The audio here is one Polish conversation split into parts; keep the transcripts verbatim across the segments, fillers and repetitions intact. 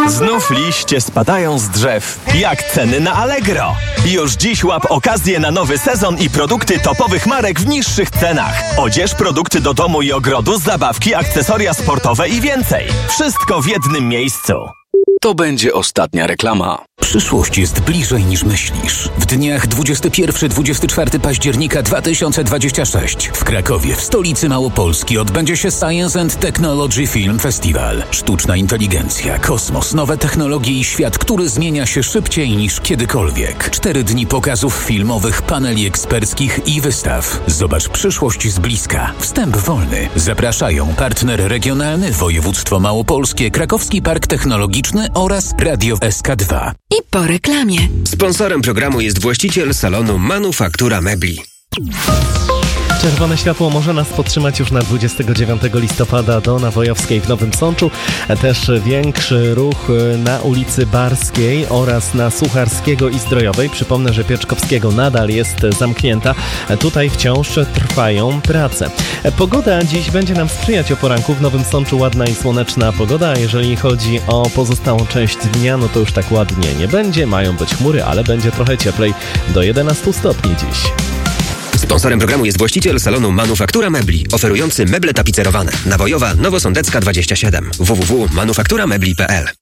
Znów liście spadają z drzew, jak ceny na Allegro. Już dziś łap okazję na nowy sezon i produkty topowych marek w niższych cenach. Odzież, produkty do domu i ogrodu, zabawki, akcesoria sportowe i więcej. Wszystko w jednym miejscu. To będzie ostatnia reklama. Przyszłość jest bliżej niż myślisz. W dniach dwudziestego pierwszego do dwudziestego czwartego października dwa tysiące dwudziestego szóstego w Krakowie, w stolicy Małopolski, odbędzie się Science and Technology Film Festival. Sztuczna inteligencja, kosmos, nowe technologie i świat, który zmienia się szybciej niż kiedykolwiek. Cztery dni pokazów filmowych, paneli eksperckich i wystaw. Zobacz przyszłość z bliska. Wstęp wolny. Zapraszają partner regionalny, województwo małopolskie, Krakowski Park Technologiczny oraz Radio S K dwa. I po reklamie. Sponsorem programu jest właściciel salonu Manufaktura Mebli. Czerwone światło może nas podtrzymać już na dwudziestego dziewiątego listopada do Nawojowskiej w Nowym Sączu. Też większy ruch na ulicy Barskiej oraz na Sucharskiego i Zdrojowej. Przypomnę, że Pieczkowskiego nadal jest zamknięta. Tutaj wciąż trwają prace. Pogoda dziś będzie nam sprzyjać o poranku. W Nowym Sączu ładna i słoneczna pogoda. A jeżeli chodzi o pozostałą część dnia, no to już tak ładnie nie będzie. Mają być chmury, ale będzie trochę cieplej, do jedenastu stopni dziś. Sponsorem programu jest właściciel salonu Manufaktura Mebli, oferujący meble tapicerowane. Nawojowa, Nowosądecka dwadzieścia siedem. w w w kropka manufaktura mebli kropka p l.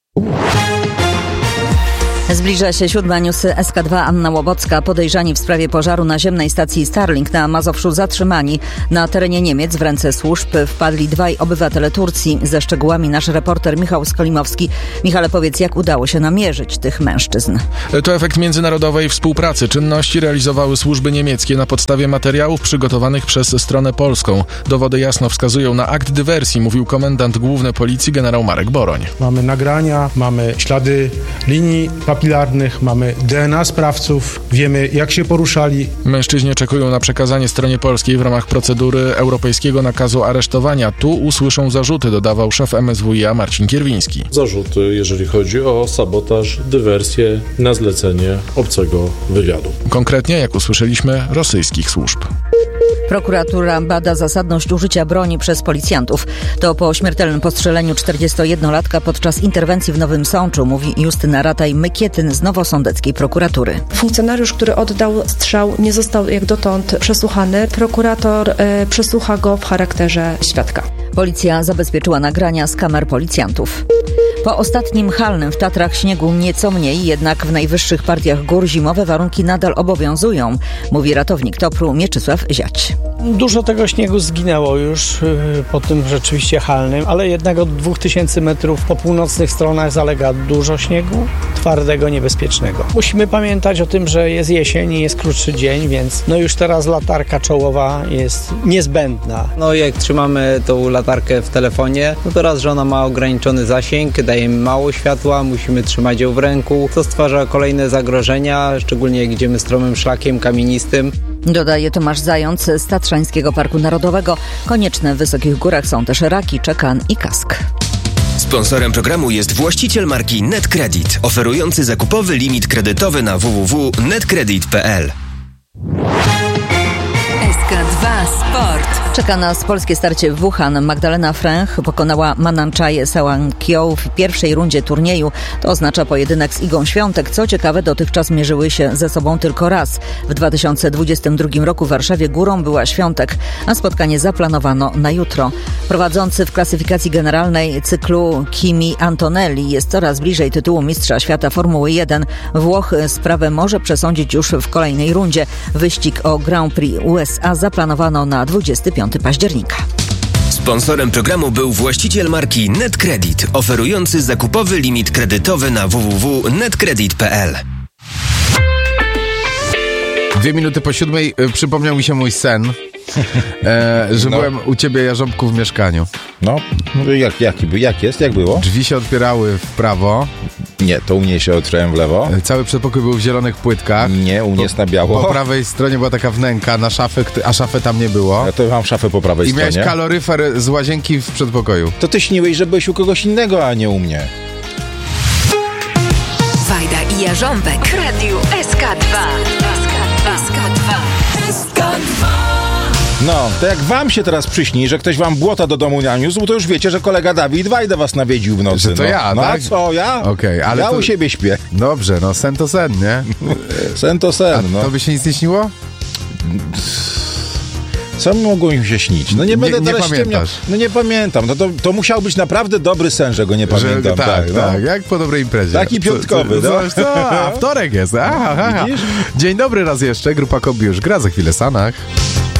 Zbliża się siódma, newsy S K dwa. Anna Łobocka. Podejrzani w sprawie pożaru naziemnej stacji Starlink na Mazowszu zatrzymani. Na terenie Niemiec w ręce służb wpadli dwaj obywatele Turcji. Ze szczegółami nasz reporter Michał Skolimowski. Michale, powiedz, jak udało się namierzyć tych mężczyzn? To efekt międzynarodowej współpracy. Czynności realizowały służby niemieckie na podstawie materiałów przygotowanych przez stronę polską. Dowody jasno wskazują na akt dywersji, mówił komendant główny policji generał Marek Boroń. Mamy nagrania, mamy ślady linii papilarnych, mamy D N A sprawców, wiemy, jak się poruszali. Mężczyźni czekają na przekazanie stronie polskiej w ramach procedury europejskiego nakazu aresztowania. Tu usłyszą zarzuty, dodawał szef M S W i a Marcin Kierwiński. Zarzuty, jeżeli chodzi o sabotaż, dywersję na zlecenie obcego wywiadu. Konkretnie, jak usłyszeliśmy, rosyjskich służb. Prokuratura bada zasadność użycia broni przez policjantów. To po śmiertelnym postrzeleniu czterdziestojednolatka podczas interwencji w Nowym Sączu, mówi Justyna Rataj-Mykietyn z Nowosądeckiej prokuratury. Funkcjonariusz, który oddał strzał, nie został jak dotąd przesłuchany. Prokurator e, przesłucha go w charakterze świadka. Policja zabezpieczyła nagrania z kamer policjantów. Po ostatnim halnym w Tatrach śniegu nieco mniej, jednak w najwyższych partiach gór zimowe warunki nadal obowiązują, mówi ratownik Topru Mieczysław Ziać. Dużo tego śniegu zginęło już yy, po tym rzeczywiście halnym, ale jednak od dwóch tysięcy metrów po północnych stronach zalega dużo śniegu, twardego, niebezpiecznego. Musimy pamiętać o tym, że jest jesień i jest krótszy dzień, więc no już teraz latarka czołowa jest niezbędna. No jak trzymamy tą latarkę w telefonie, no to raz, że ona ma ograniczony zasięg, daje mało światła, musimy trzymać ją w ręku, co stwarza kolejne zagrożenia, szczególnie jak idziemy stromym szlakiem kamienistym. Dodaje Tomasz Zając z Tatrzańskiego Parku Narodowego. Konieczne w wysokich górach są też raki, czekan i kask. Sponsorem programu jest właściciel marki NetCredit, oferujący zakupowy limit kredytowy na w w w kropka netcredit kropka p l. S K dwa Sport. Czeka nas polskie starcie w Wuhan. Magdalena Fręch pokonała Mananchaję Sałankją w pierwszej rundzie turnieju. To oznacza pojedynek z Igą Świątek. Co ciekawe, dotychczas mierzyły się ze sobą tylko raz. W dwa tysiące dwudziestym drugim roku w Warszawie górą była Świątek, a spotkanie zaplanowano na jutro. Prowadzący w klasyfikacji generalnej cyklu Kimi Antonelli jest coraz bliżej tytułu mistrza świata Formuły jeden. Włoch sprawę może przesądzić już w kolejnej rundzie. Wyścig o Grand Prix U S A zaplanowano na dwudziestego piątego października. Sponsorem programu był właściciel marki NetCredit, oferujący zakupowy limit kredytowy na w w w kropka netcredit kropka p l. Dwie minuty po siódmej y, przypomniał mi się mój sen, e, że no. byłem u ciebie, Jarząbku, w mieszkaniu. No, jak, jak, jak jest? Jak było? Drzwi się otwierały w prawo. Nie, to u mnie się otworzyłem w lewo. Cały przedpokój był w zielonych płytkach. Nie, u mnie jest na biało. Po prawej stronie była taka wnęka na szafę, a szafy tam nie było. Ja to mam szafę po prawej I stronie. I miałeś kaloryfer z łazienki w przedpokoju. To ty śniłeś, że byłeś u kogoś innego, a nie u mnie. Wajda i Jarząbek w Radiu S K dwa. S K dwa. S K dwa. S K dwa. No, to jak wam się teraz przyśni, że ktoś wam błota do domu naniósł, to już wiecie, że kolega Dawid Wajda was nawiedził w nocy. Że to no. ja, no, tak? A co, ja? Okej, okay, ale ja to... u siebie śpię. Dobrze, no sen to sen, nie? Sen to sen, A no. to by się nic nie śniło? Co mogło mi się śnić? No nie, nie będę nie teraz ściemniał. No nie pamiętam. No to, to musiał być naprawdę dobry sen, że go nie pamiętam. Że, tak, tak, no. tak, jak po dobrej imprezie. Taki piątkowy, co, co, no. co, a, wtorek jest. Aha, aha. Dzień dobry raz jeszcze, grupa Kobiusz gra za chwilę Sanach.